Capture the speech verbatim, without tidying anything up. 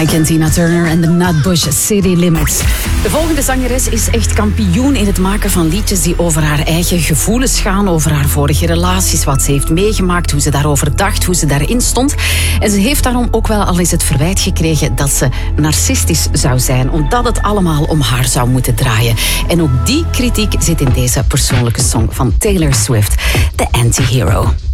Ike en Tina Turner en de Nutbush City Limits. De volgende zangeres is echt kampioen in het maken van liedjes die over haar eigen gevoelens gaan, over haar vorige relaties, wat ze heeft meegemaakt, hoe ze daarover dacht, hoe ze daarin stond. En ze heeft daarom ook wel al eens het verwijt gekregen dat ze narcistisch zou zijn, omdat het allemaal om haar zou moeten draaien. En ook die kritiek zit in deze persoonlijke song van Taylor Swift, The Anti-Hero.